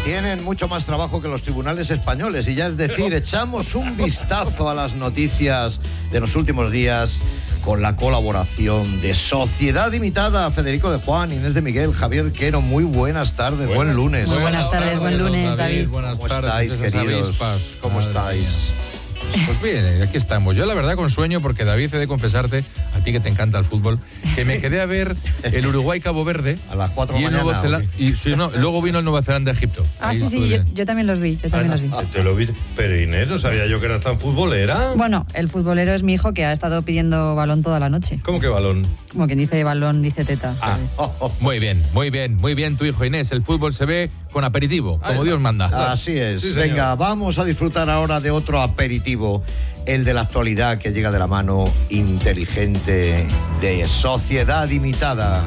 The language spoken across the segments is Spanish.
tienen mucho más trabajo que los tribunales españoles y ya es decir, echamos un vistazo a las noticias de los últimos días con la colaboración de Sociedad Imitada, Federico de Juan, Inés de Miguel, Javier Quero. Muy buenas tardes, buen lunes. Muy buenas tardes, buen lunes, David. ¿Cómo estáis, queridos? ¿Cómo estáis? Pues bien, aquí estamos. Yo la verdad con sueño porque, David, he de confesarte, a ti que te encanta el fútbol, que me quedé a ver el Uruguay-Cabo Verde a las 4 de la mañana. Luego vino el Nueva Zelanda-Egipto. Yo también los vi, Te lo vi, pero Inés, no sabía yo que eras tan futbolera. Bueno, el futbolero es mi hijo que ha estado pidiendo balón toda la noche. ¿Cómo que balón? Como quien dice balón, dice teta. Muy bien, tu hijo, Inés. El fútbol se ve con aperitivo, como Dios manda. Así es. Sí, venga, vamos a disfrutar ahora de otro aperitivo, el de la actualidad que llega de la mano inteligente de Sociedad Imitada.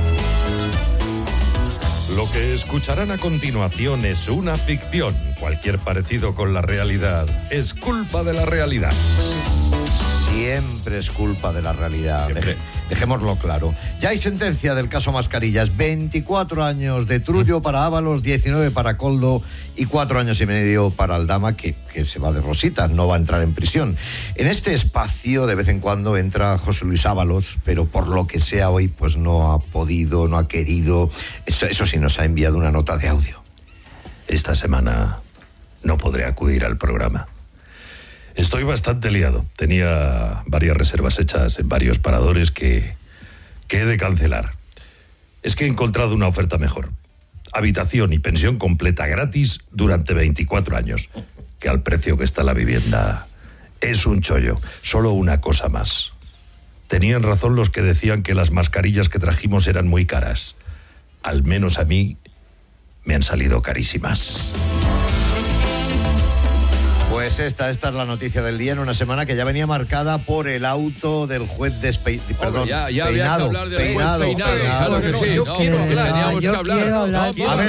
Lo que escucharán a continuación es una ficción. Cualquier parecido con la realidad es culpa de la realidad. Siempre es culpa de la realidad. Siempre. Dejémoslo claro. Ya hay sentencia del caso Mascarillas. 24 años de Trullo para Ábalos, 19 para Coldo y 4 años y medio para Aldama, que se va de rosita, no va a entrar en prisión. En este espacio de vez en cuando entra José Luis Ábalos, pero por lo que sea hoy pues no ha podido, no ha querido. Eso sí, nos ha enviado una nota de audio. Esta semana no podré acudir al programa. Estoy bastante liado. Tenía varias reservas hechas en varios paradores que he de cancelar. Es que he encontrado una oferta mejor. Habitación y pensión completa gratis durante 24 años. Que al precio que está la vivienda es un chollo. Solo una cosa más. Tenían razón los que decían que las mascarillas que trajimos eran muy caras. Al menos a mí me han salido carísimas. Pues esta es la noticia del día en una semana que ya venía marcada por el auto del juez Peinado. Ya había que hablar del juez Peinado. Claro que sí. Teníamos que hablar.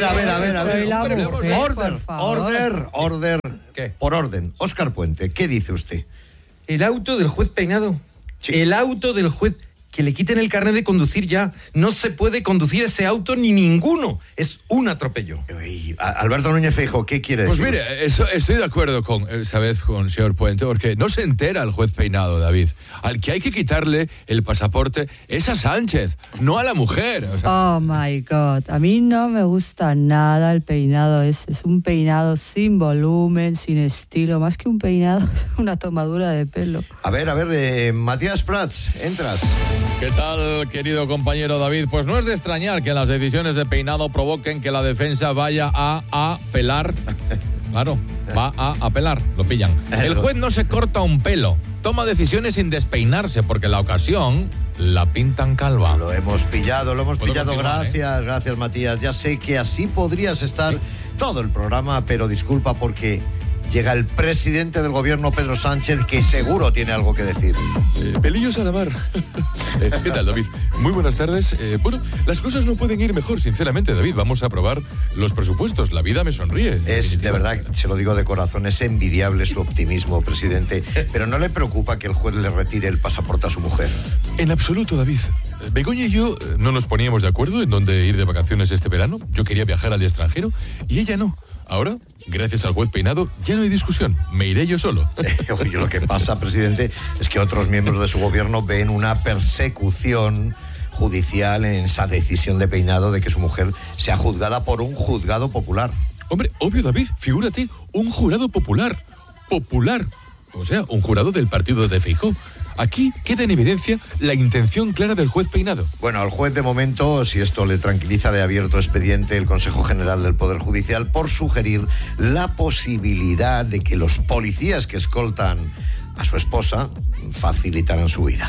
Orden. ¿Qué? Por orden. Óscar Puente, ¿qué dice usted? El auto del juez Peinado. Sí. El auto del juez. Que le quiten el carnet de conducir ya. No se puede conducir ese auto ni ninguno. Es un atropello. Alberto Núñez Feijóo, ¿qué quiere decir? Pues mire, estoy de acuerdo con el señor Puente, porque no se entera el juez Peinado, David. Al que hay que quitarle el pasaporte es a Sánchez, no a la mujer. O sea, Oh my God, a mí no me gusta nada el peinado. Es un peinado sin volumen, sin estilo. Más que un peinado, es una tomadura de pelo. A ver, Matías Prats, entras. ¿qué tal, querido compañero David? Pues no es de extrañar que las decisiones de Peinado provoquen que la defensa vaya a apelar. Claro, va a apelar, lo pillan. El juez no se corta un pelo, toma decisiones sin despeinarse, porque la ocasión la pintan calva. Lo hemos pillado. Continuar, Gracias, Matías. Ya sé que así podrías estar todo el programa, pero disculpa porque llega el presidente del gobierno, Pedro Sánchez, que seguro tiene algo que decir. Pelillos a la mar. ¿Qué tal, David? Muy buenas tardes. Bueno, las cosas no pueden ir mejor, sinceramente, David. Vamos a aprobar los presupuestos. La vida me sonríe. Es, de verdad, se lo digo de corazón, es envidiable su optimismo, presidente. Pero ¿no le preocupa que el juez le retire el pasaporte a su mujer? En absoluto, David. Begoña y yo no nos poníamos de acuerdo en dónde ir de vacaciones este verano. Yo quería viajar al extranjero y ella no. Ahora, gracias al juez Peinado, ya no hay discusión. Me iré yo solo. Yo lo que pasa, presidente, es que otros miembros de su gobierno ven una persecución judicial en esa decisión de Peinado de que su mujer sea juzgada por un juzgado popular. Hombre, obvio, David, figúrate, un jurado popular. Popular. O sea, un jurado del partido de Feijóo. Aquí queda en evidencia la intención clara del juez Peinado. Bueno, al juez de momento, si esto le tranquiliza, de abierto expediente el Consejo General del Poder Judicial por sugerir la posibilidad de que los policías que escoltan a su esposa facilitaran su vida.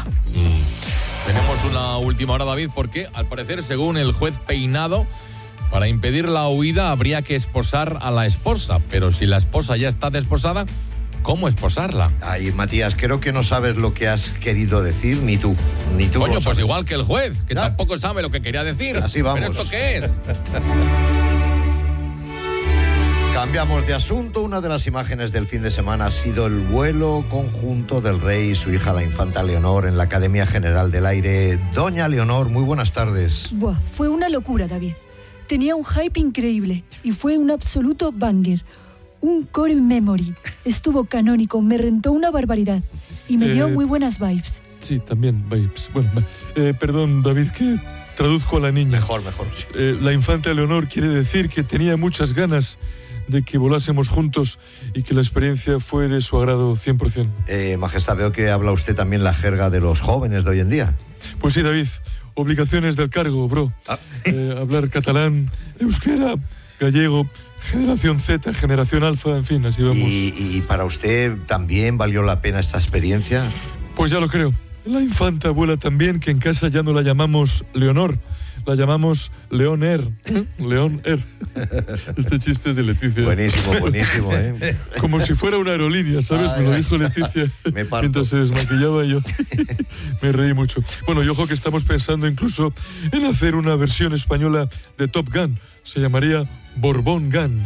Tenemos una última hora, David, porque al parecer, según el juez Peinado, para impedir la huida habría que esposar a la esposa, pero si la esposa ya está desposada, ¿cómo esposarla? Ay, Matías, creo que no sabes lo que has querido decir, ni tú. Coño, lo pues sabes. igual que el juez, que ¿Ya? tampoco sabe lo que quería decir. Así vamos. ¿Pero esto qué es? Cambiamos de asunto. Una de las imágenes del fin de semana ha sido el vuelo conjunto del rey y su hija, la infanta Leonor, en la Academia General del Aire. Doña Leonor, muy buenas tardes. Buah, fue una locura, David. Tenía un hype increíble y fue un absoluto banger. Un core memory. Estuvo canónico, me rentó una barbaridad y me dio muy buenas vibes. Sí, también vibes. Bueno, perdón, David, que traduzco a la niña. Mejor. La infanta Leonor quiere decir que tenía muchas ganas de que volásemos juntos y que la experiencia fue de su agrado 100%. Majestad, veo que habla usted también la jerga de los jóvenes de hoy en día. Pues sí, David, obligaciones del cargo, bro. Hablar catalán, euskera, gallego, generación Z, generación alfa, en fin, así vamos. ¿Y para usted también valió la pena esta experiencia? Pues ya lo creo. La infanta abuela también, que en casa ya no la llamamos Leonor, la llamamos León Air. León Air. Este chiste es de Leticia. Buenísimo, ¿eh? Como si fuera una aerolínea, ¿sabes? Me lo dijo Leticia mientras se desmaquillaba y yo me reí mucho. Bueno, y ojo que estamos pensando incluso en hacer una versión española de Top Gun. Se llamaría Borbón Gun.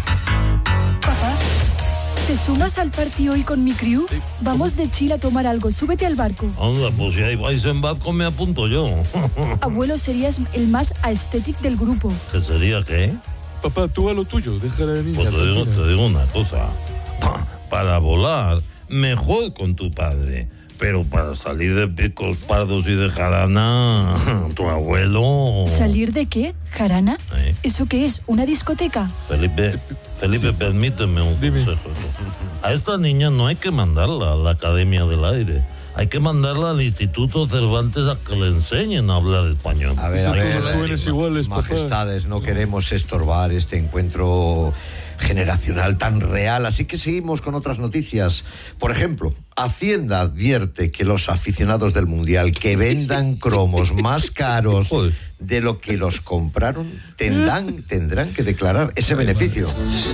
Papá, ¿te sumas al party hoy con mi crew? Vamos de chill a tomar algo, súbete al barco. Anda, pues si ahí vais en barco me apunto yo. Abuelo, serías el más aesthetic del grupo. ¿Qué sería qué? Papá, tú a lo tuyo, déjala de niña. Pues te digo una cosa. Para volar, mejor con tu padre. Pero para salir de picos pardos y de jarana, tu abuelo... ¿Salir de qué? ¿Jarana? ¿Eh? ¿Eso qué es? ¿Una discoteca? Felipe, sí. Permíteme un consejo. A esta niña no hay que mandarla a la Academia del Aire. Hay que mandarla al Instituto Cervantes a que le enseñen a hablar español. A ver, los jóvenes iguales, Majestades, no queremos estorbar este encuentro generacional tan real, así que seguimos con otras noticias. Por ejemplo, Hacienda advierte que los aficionados del Mundial que vendan cromos más caros de lo que los compraron tendrán que declarar ese beneficio.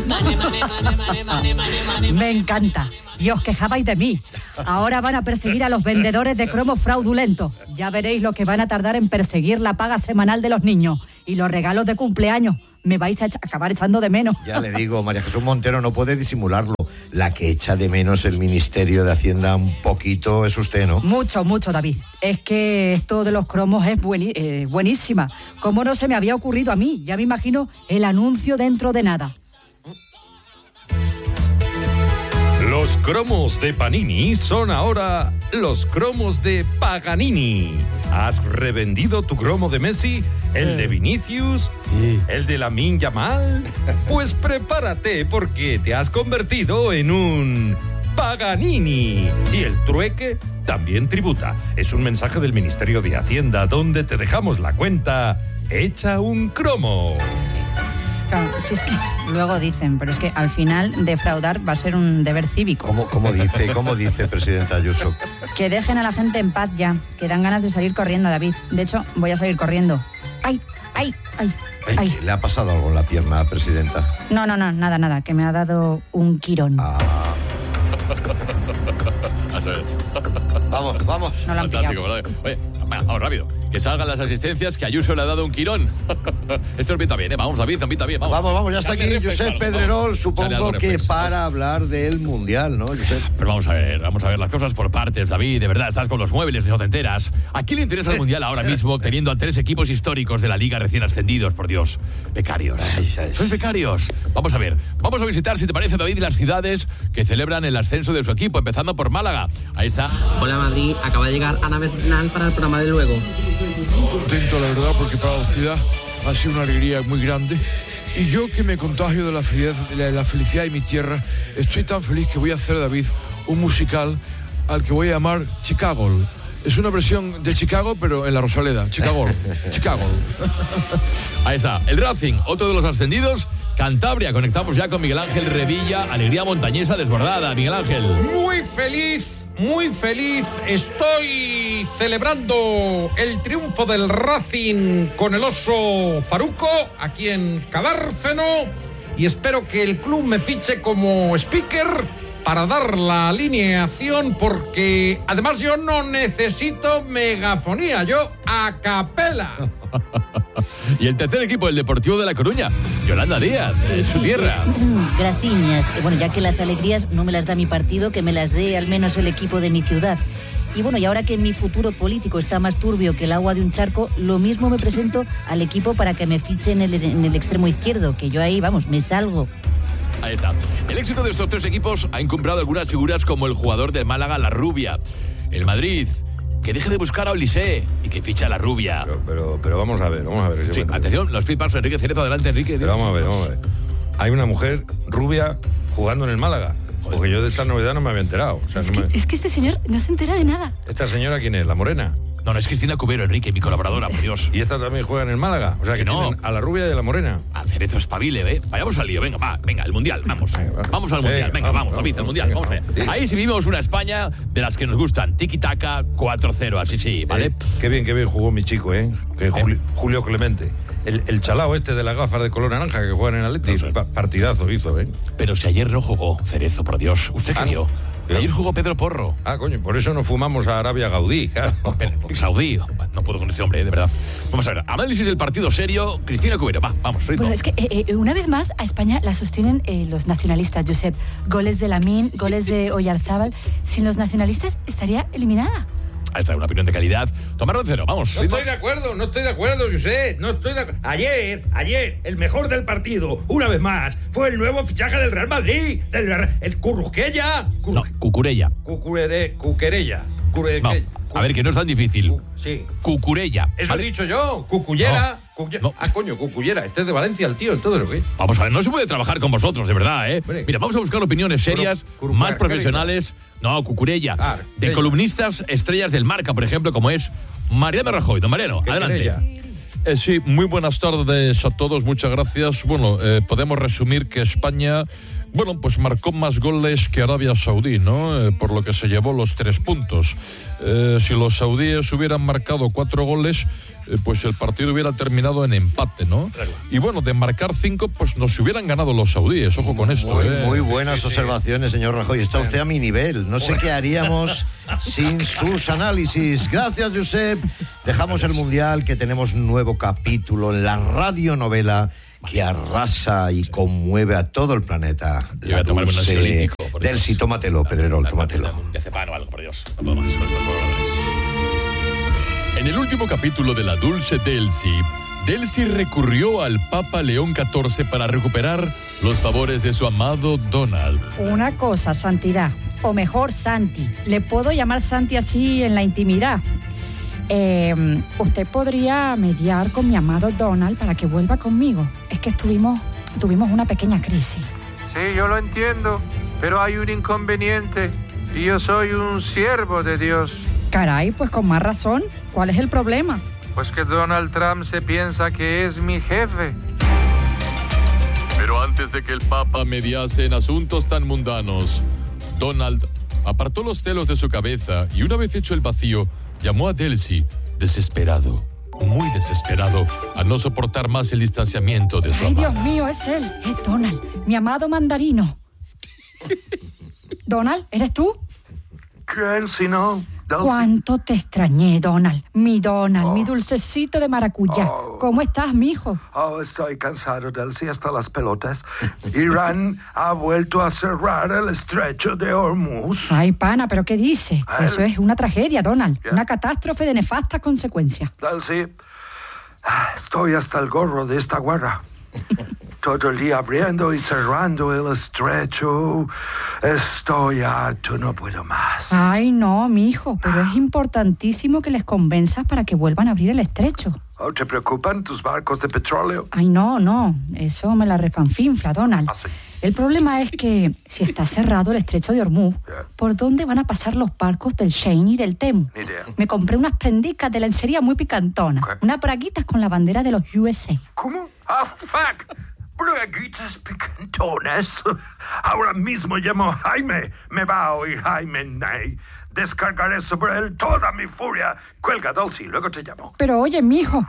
Me encanta. Y os quejabais de mí. Ahora van a perseguir a los vendedores de cromos fraudulentos. Ya veréis lo que van a tardar en perseguir la paga semanal de los niños y los regalos de cumpleaños. Me vais a acabar echando de menos. Ya le digo, María Jesús Montero no puede disimularlo. La que echa de menos el Ministerio de Hacienda un poquito es usted, ¿no? Mucho, David. Es que esto de los cromos es buenísima. ¿Cómo no se me había ocurrido a mí? Ya me imagino el anuncio dentro de nada. Los cromos de Panini son ahora los cromos de Paganini. ¿Has revendido tu cromo de Messi? ¿El de Vinicius? Sí. ¿El de Lamine Yamal? Pues prepárate porque te has convertido en un Paganini. Y el trueque también tributa. Es un mensaje del Ministerio de Hacienda donde te dejamos la cuenta hecha un cromo. Claro, si es que luego dicen, pero es que al final defraudar va a ser un deber cívico. ¿Cómo dice, presidenta Ayuso? Que dejen a la gente en paz ya, que dan ganas de salir corriendo, David. De hecho, voy a salir corriendo. ¡Ay! ¿Le ha pasado algo en la pierna, presidenta? No, nada, que me ha dado un quirón. Vamos. No lo han pillado. Oye, vamos rápido. Que salgan las asistencias, que Ayuso le ha dado un quirón. Esto pinta bien, ¿eh? Vamos, David, pinta bien. Vamos, ya está aquí Josep Pedrerol, supongo que para hablar del Mundial, ¿no, Josep? Pero vamos a ver las cosas por partes, David. De verdad, estás con los muebles, no te enteras. ¿A quién le interesa el Mundial ahora mismo, teniendo a 3 equipos históricos de la Liga recién ascendidos? Por Dios, becarios. Sois becarios. Vamos a visitar, si te parece, David, las ciudades que celebran el ascenso de su equipo, empezando por Málaga. Ahí está. Hola, Madrid. Acaba de llegar Ana Bernal para el programa de luego. Contento, la verdad, porque para la ciudad ha sido una alegría muy grande. Y yo, que me contagio de la felicidad de mi tierra, estoy tan feliz que voy a hacer, David, un musical al que voy a llamar Chicago. Es una versión de Chicago, pero en la Rosaleda. Chicago. Ahí está. El Racing, otro de los ascendidos. Cantabria, conectamos ya con Miguel Ángel Revilla. Alegría montañesa desbordada, Miguel Ángel. Muy feliz, estoy celebrando el triunfo del Racing con el oso Faruco aquí en Cabárceno y espero que el club me fiche como speaker para dar la alineación porque además yo no necesito megafonía, yo a capela. Y el tercer equipo, el Deportivo de La Coruña, Yolanda Díaz, su tierra. Graciñas. Bueno, ya que las alegrías no me las da mi partido, que me las dé al menos el equipo de mi ciudad. Y bueno, y ahora que mi futuro político está más turbio que el agua de un charco, lo mismo me presento al equipo para que me fiche en el extremo izquierdo, que yo ahí, vamos, me salgo. Ahí está. El éxito de estos tres equipos ha encumbrado algunas figuras como el jugador de Málaga, La Rubia. El Madrid, que deje de buscar a Olise y que ficha a La Rubia. Pero vamos a ver. Sí, atención, los feedbacks, Enrique Cerezo, adelante, Enrique. Pero vamos a ver. Hay una mujer rubia jugando en el Málaga. Porque yo de esta novedad no me había enterado. O sea, es que este señor no se entera de nada. ¿Esta señora quién es? ¿La morena? No, es Cristina Cubero, Enrique, mi colaboradora, por Dios. ¿Y esta también juega en el Málaga? O sea, que no. A La Rubia y a la morena. A Cerezo espabile, ¿eh? Vayamos al lío, venga, el Mundial, vamos. Vamos al Mundial, vamos, David, al Mundial, vamos allá. Ahí sí vivimos una España de las que nos gustan. Tiki-taka, 4-0, así sí, ¿vale? Qué bien jugó mi chico, ¿eh? Julio Clemente. El chalao este de las gafas de color naranja que juega en el Atleti, partidazo hizo, ¿eh? Pero si ayer no jugó Cerezo, por Dios, ¿usted qué vio? Ayer jugó Pedro Porro. Coño, por eso no fumamos a Arabia Gaudí, claro. Saudí, no puedo con ese hombre, de verdad. Vamos a ver, análisis del partido serio, Cristina Cubero, vamos, ritmo. Bueno, es que una vez más a España la sostienen los nacionalistas, Josep. Goles de Lamine, goles de Oyarzábal. Sin los nacionalistas estaría eliminada. Ahí está, una opinión de calidad. Tomar Roncero, vamos. No estoy de acuerdo, José. No estoy de acuerdo. Ayer, el mejor del partido, una vez más, fue el nuevo fichaje del Real Madrid, el Curruquella. No, Cucurella. Cuquerella. No, a ver, que no es tan difícil. Sí. Cucurella. Eso ¿vale? He dicho yo. Cucullera. No. Coño, Cucullera. Este es de Valencia, el tío, en todo lo que es. Vamos a ver, no se puede trabajar con vosotros, de verdad, ¿eh? Mira, vamos a buscar opiniones serias, más profesionales. No, Cucurella. De columnistas estrellas del Marca, por ejemplo, como es Mariano Rajoy. Don Mariano, adelante. Sí, muy buenas tardes a todos, muchas gracias. Bueno, podemos resumir que España, pues marcó más goles que Arabia Saudí, ¿no? Por lo que se llevó los 3 puntos. Si los saudíes hubieran marcado 4 goles, pues el partido hubiera terminado en empate, ¿no? Claro. Y bueno, de marcar 5, pues nos hubieran ganado los saudíes, ojo con esto. Muy buenas observaciones, señor Rajoy. Está usted a mi nivel. No sé qué haríamos sin sus análisis. Gracias, Josep. Dejamos el Mundial, que tenemos un nuevo capítulo en la radionovela que arrasa y conmueve a todo el planeta. Yo voy a tomarme un ansiolítico. Delcy, tómatelo, Pedrerol, tómatelo. De cepano o algo, por Dios. No puedo más con estos pobladores. En el último capítulo de La Dulce Delcy recurrió al Papa León XIV para recuperar los favores de su amado Donald. Una cosa, Santidad, o mejor, Santi. Le puedo llamar Santi así en la intimidad. Usted podría mediar con mi amado Donald para que vuelva conmigo. Es que tuvimos una pequeña crisis. Sí, yo lo entiendo, pero hay un inconveniente y yo soy un siervo de Dios. Caray, pues con más razón. ¿Cuál es el problema? Pues que Donald Trump se piensa que es mi jefe. Pero antes de que el Papa mediase en asuntos tan mundanos, Donald apartó los celos de su cabeza y una vez hecho el vacío, llamó a Delcy, desesperado, muy desesperado, a no soportar más el distanciamiento de su amado. ¡Ay, Dios mío, es él! Es Donald, mi amado mandarino. ¿Donald, eres tú? ¿Quién si no? Delcy. ¿Cuánto te extrañé, Donald? Mi dulcecito de maracuyá. ¿Cómo estás, mijo? Estoy cansado, Delcy, hasta las pelotas. Irán ha vuelto a cerrar el estrecho de Hormuz. Ay, pana, ¿pero qué dice? Eso es una tragedia, Donald. Una catástrofe de nefastas consecuencias. Delcy, estoy hasta el gorro de esta guerra. Todo el día abriendo y cerrando el estrecho. Estoy harto, no puedo más. Ay, no, mijo, pero es importantísimo que les convenzas para que vuelvan a abrir el estrecho. ¿Te preocupan tus barcos de petróleo? Ay, no, eso me la refanfinfla, Donald. Sí. El problema es que si está cerrado el estrecho de Hormuz, ¿por dónde van a pasar los barcos del Shein y del Temu? Ni idea. Me compré unas prendicas de lencería muy picantona, unas braguitas con la bandera de los USA. ¿Cómo? Fuck. Braguitas picantonas. Ahora mismo llamo a Jaime. Me va a oír Jaime Ney. Descargaré sobre él toda mi furia. Cuelga, Delcy, luego te llamo. Pero oye, mijo.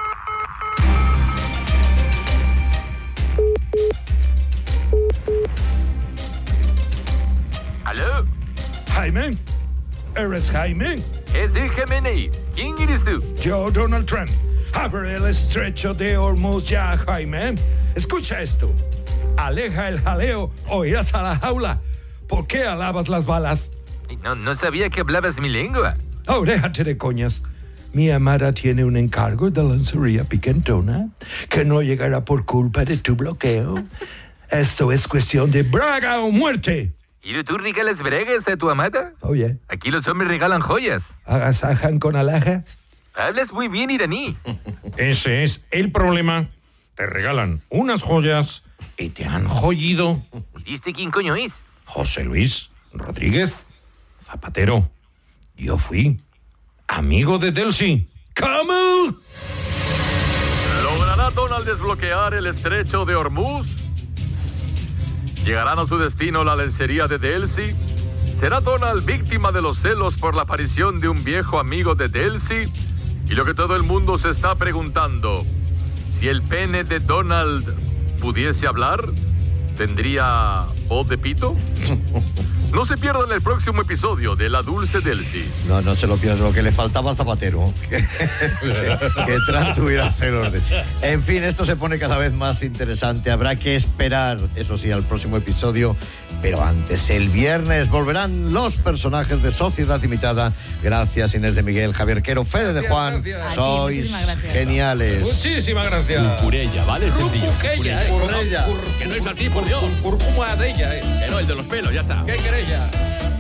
¿Aló? ¿Jaime? ¿Eres Jaime? Es Jiménez. ¿Quién eres tú? Yo, Donald Trump. Abre el estrecho de Hormuz ya, Jaime. Escucha esto. Aleja el jaleo o irás a la jaula. ¿Por qué alabas las balas? No sabía que hablabas mi lengua. Oh, déjate de coñas. Mi amada tiene un encargo de lencería piquentona que no llegará por culpa de tu bloqueo. Esto es cuestión de braga o muerte. ¿Y tú regalas bragas a tu amada? Oye. Aquí los hombres regalan joyas. ¿Agasajan con alhajas? Hablas muy bien iraní. Ese es el problema. Te regalan unas joyas y te han joyido. ¿Viste quién coño es? José Luis Rodríguez Zapatero. Yo fui amigo de Delcy. ¿Cómo? ¿Logrará Donald desbloquear el estrecho de Hormuz? ¿Llegarán a su destino la lencería de Delcy? ¿Será Donald víctima de los celos por la aparición de un viejo amigo de Delcy? Y lo que todo el mundo se está preguntando, si el pene de Donald pudiese hablar, ¿tendría voz de pito? No se pierdan el próximo episodio de La Dulce Delcy. No se lo pierdan, lo que le faltaba al Zapatero. que Trump tuviera celos de... En fin, esto se pone cada vez más interesante. Habrá que esperar, eso sí, al próximo episodio. Pero antes, el viernes, volverán los personajes de Sociedad Limitada. Gracias, Inés de Miguel, Javier Quero, Fede de Juan. Gracias. Sois geniales. Muchísimas gracias. Curcurella, ¿vale? Sencillo. Curcurella. Que no es así, por Dios. Curcuma de ella, Que no, el de los pelos, ya está. ¿Qué querella?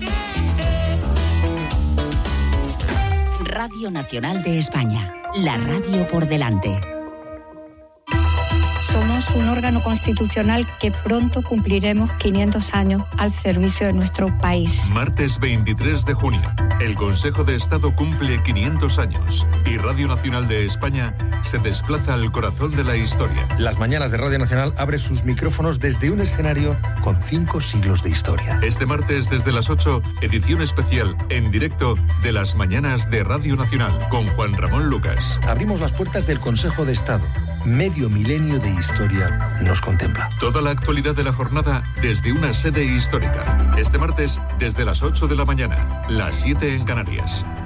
Radio Nacional de España. La radio por delante. Somos un órgano constitucional que pronto cumpliremos 500 años al servicio de nuestro país. Martes 23 de junio, el Consejo de Estado cumple 500 años y Radio Nacional de España se desplaza al corazón de la historia. Las mañanas de Radio Nacional abre sus micrófonos desde un escenario con 5 siglos de historia. Este martes desde las 8, edición especial en directo de las mañanas de Radio Nacional con Juan Ramón Lucas. Abrimos las puertas del Consejo de Estado. Medio milenio de historia nos contempla. Toda la actualidad de la jornada desde una sede histórica. Este martes desde las 8 de la mañana, las 7 en Canarias.